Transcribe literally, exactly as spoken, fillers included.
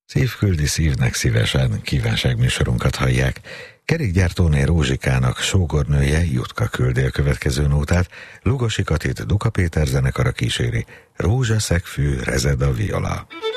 Szív küldi szívnek szívesen, kívánságműsorunkat hallják. Kerékgyártóné Rózsikának sógornője Jutka küldi a következő nótát, Lugosi Katit Duka Péter zenekara kíséri, rózsaszegfű rezed a viola.